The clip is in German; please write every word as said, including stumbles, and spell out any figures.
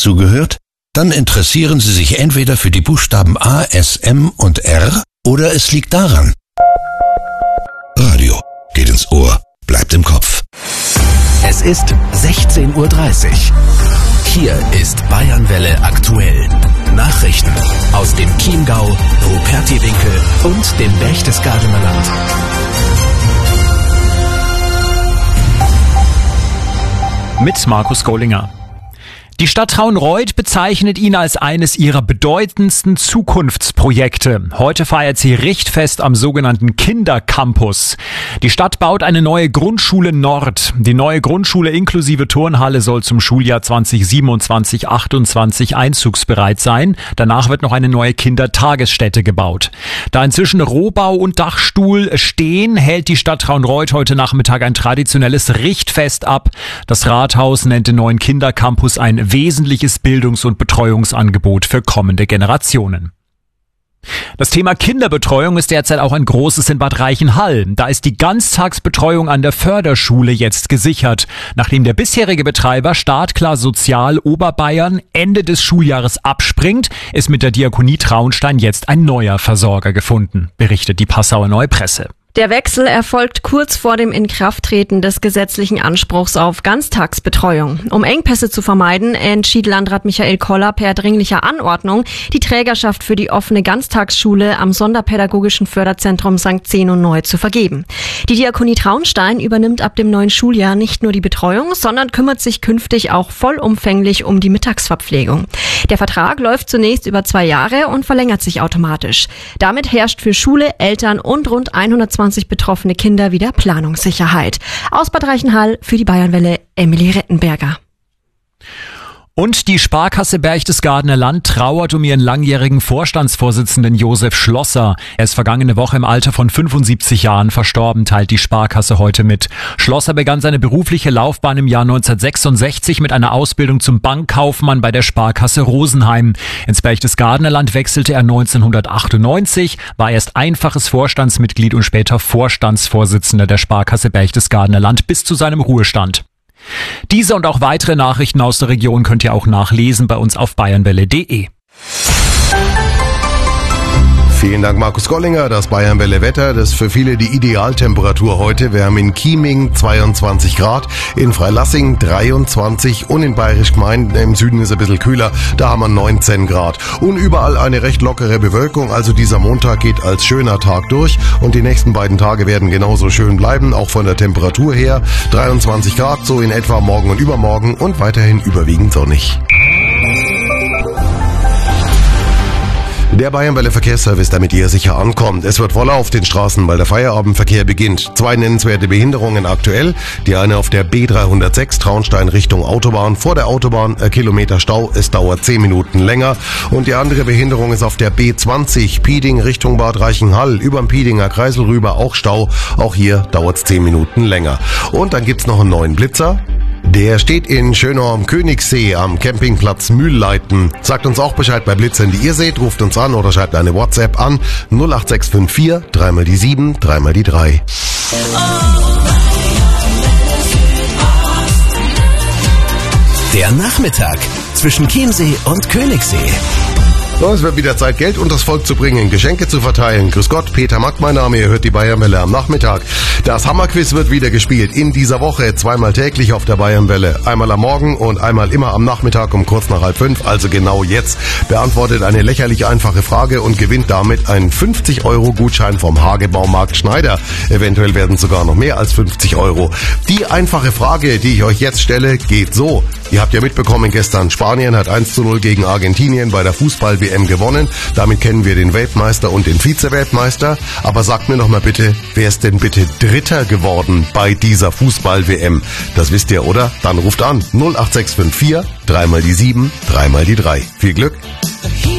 zugehört? Dann interessieren Sie sich entweder für die Buchstaben A, S, M und R oder es liegt daran. Radio geht ins Ohr, bleibt im Kopf. Es ist sechzehn Uhr dreißig. Hier ist Bayernwelle aktuell. Nachrichten aus dem Chiemgau, Rupertiwinkel und dem Berchtesgadener Land. Mit Markus Gollinger. Die Stadt Traunreut bezeichnet ihn als eines ihrer bedeutendsten Zukunftsprojekte. Heute feiert sie Richtfest am sogenannten Kindercampus. Die Stadt baut eine neue Grundschule Nord. Die neue Grundschule inklusive Turnhalle soll zum Schuljahr zwanzig siebenundzwanzig achtundzwanzig einzugsbereit sein. Danach wird noch eine neue Kindertagesstätte gebaut. Da inzwischen Rohbau und Dachstuhl stehen, hält die Stadt Traunreut heute Nachmittag ein traditionelles Richtfest ab. Das Rathaus nennt den neuen Kindercampus ein wesentliches Bildungs- und Betreuungsangebot für kommende Generationen. Das Thema Kinderbetreuung ist derzeit auch ein großes in Bad Reichenhall. Da ist die Ganztagsbetreuung an der Förderschule jetzt gesichert. Nachdem der bisherige Betreiber Startklar Sozial Oberbayern Ende des Schuljahres abspringt, ist mit der Diakonie Traunstein jetzt ein neuer Versorger gefunden, berichtet die Passauer Neue Presse. Der Wechsel erfolgt kurz vor dem Inkrafttreten des gesetzlichen Anspruchs auf Ganztagsbetreuung. Um Engpässe zu vermeiden, entschied Landrat Michael Koller per dringlicher Anordnung, die Trägerschaft für die offene Ganztagsschule am Sonderpädagogischen Förderzentrum Sankt Zeno neu zu vergeben. Die Diakonie Traunstein übernimmt ab dem neuen Schuljahr nicht nur die Betreuung, sondern kümmert sich künftig auch vollumfänglich um die Mittagsverpflegung. Der Vertrag läuft zunächst über zwei Jahre und verlängert sich automatisch. Damit herrscht für Schule, Eltern und rund hundertzwanzig betroffene Kinder wieder Planungssicherheit. Aus Bad Reichenhall für die Bayernwelle Emilie Rettenberger. Und die Sparkasse Berchtesgadener Land trauert um ihren langjährigen Vorstandsvorsitzenden Josef Schlosser. Er ist vergangene Woche im Alter von fünfundsiebzig Jahren verstorben, teilt die Sparkasse heute mit. Schlosser begann seine berufliche Laufbahn im Jahr neunzehnhundertsechsundsechzig mit einer Ausbildung zum Bankkaufmann bei der Sparkasse Rosenheim. Ins Berchtesgadener Land wechselte er neunzehnhundertachtundneunzig, war erst einfaches Vorstandsmitglied und später Vorstandsvorsitzender der Sparkasse Berchtesgadener Land bis zu seinem Ruhestand. Diese und auch weitere Nachrichten aus der Region könnt ihr auch nachlesen bei uns auf bayernwelle punkt de. Vielen Dank, Markus Gollinger. Das Bayernwelle Wetter, das ist für viele die Idealtemperatur heute. Wir haben in Chieming zweiundzwanzig Grad, in Freilassing dreiundzwanzig und in Bayerisch Gmein, im Süden ist es ein bisschen kühler, da haben wir neunzehn Grad. Und überall eine recht lockere Bewölkung, also dieser Montag geht als schöner Tag durch und die nächsten beiden Tage werden genauso schön bleiben, auch von der Temperatur her. dreiundzwanzig Grad, so in etwa morgen und übermorgen und weiterhin überwiegend sonnig. Der Bayernwelle Verkehrsservice, damit ihr sicher ankommt. Es wird voller auf den Straßen, weil der Feierabendverkehr beginnt. Zwei nennenswerte Behinderungen aktuell. Die eine auf der B dreihundertsechs Traunstein Richtung Autobahn. Vor der Autobahn ein Kilometer Stau. Es dauert zehn Minuten länger. Und die andere Behinderung ist auf der B zwanzig Pieding Richtung Bad Reichenhall. Überm Piedinger Kreisel rüber auch Stau. Auch hier dauert es zehn Minuten länger. Und dann gibt's noch einen neuen Blitzer. Der steht in Schönau am Königssee am Campingplatz Mühlleiten. Sagt uns auch Bescheid bei Blitzern, die ihr seht. Ruft uns an oder schreibt eine WhatsApp an null acht sechs fünf vier, dreimal die sieben, dreimal die drei. Der Nachmittag zwischen Chiemsee und Königssee. So, es wird wieder Zeit, Geld unter das Volk zu bringen, Geschenke zu verteilen. Grüß Gott, Peter Mack, mein Name, ihr hört die Bayernwelle am Nachmittag. Das Hammerquiz wird wieder gespielt in dieser Woche, zweimal täglich auf der Bayernwelle. Einmal am Morgen und einmal immer am Nachmittag um kurz nach halb fünf, also genau jetzt. Beantwortet eine lächerlich einfache Frage und gewinnt damit einen fünfzig Euro Gutschein vom Hagebaumarkt Schneider. Eventuell werden sogar noch mehr als fünfzig Euro. Die einfache Frage, die ich euch jetzt stelle, geht so. Ihr habt ja mitbekommen, gestern Spanien hat eins zu null gegen Argentinien bei der Fußball-W M gewonnen. Damit kennen wir den Weltmeister und den Vize-Weltmeister. Aber sagt mir noch mal bitte, wer ist denn bitte Dritter geworden bei dieser Fußball-W M? Das wisst ihr, oder? Dann ruft an null acht sechs fünf vier, dreimal die sieben, dreimal die drei. Viel Glück!